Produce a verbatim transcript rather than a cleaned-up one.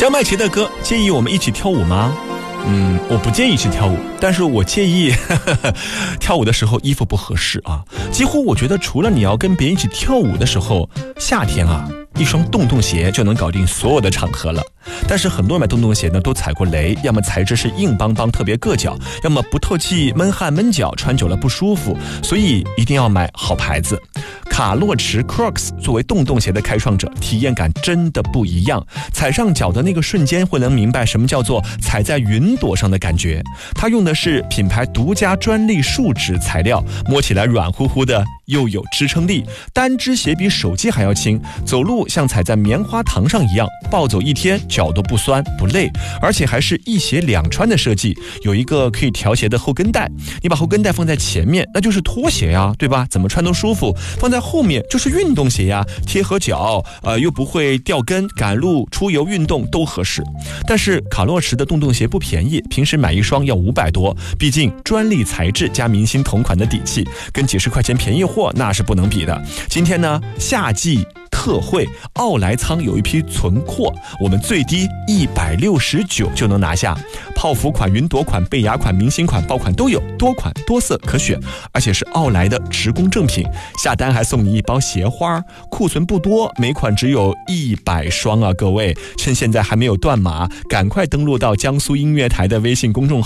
张麦琪的歌，介意我们一起跳舞吗？嗯，我不介意去跳舞，但是我介意呵呵跳舞的时候衣服不合适啊。几乎我觉得除了你要跟别人一起跳舞的时候，夏天啊，一双洞洞鞋就能搞定所有的场合了。但是很多人买洞洞鞋呢都踩过雷，要么材质是硬邦邦特别硌脚，要么不透气闷汗闷脚，穿久了不舒服，所以一定要买好牌子。卡洛驰 Crocs 作为洞洞鞋的开创者，体验感真的不一样，踩上脚的那个瞬间会能明白什么叫做踩在云朵上的感觉。它用的是品牌独家专利树脂材料，摸起来软乎乎的又有支撑力，单只鞋比手机还要轻，走路像踩在棉花糖上一样，暴走一天脚都不酸不累，而且还是一鞋两穿的设计，有一个可以调鞋的后跟带，你把后跟带放在前面那就是拖鞋呀，对吧？怎么穿都舒服，放在后面就是运动鞋呀，贴合脚，呃，又不会掉跟，赶路出游运动都合适。但是卡洛驰的洞洞鞋不便宜，平时买一双要五百多，毕竟专利材质加明星同款的底气，跟几十块钱便宜货那是不能比的。今天呢，夏季特惠，奥莱仓有一批存货，我们最低一百六十九就能拿下，泡芙款、云朵款、贝雅款、明星款、爆款都有，多款多色可选，而且是奥莱的职工正品，下单还送你一包鞋花，库存不多，每款只有一百双啊，各位，趁现在还没有断码，赶快登录到江苏音乐台的微信公众号。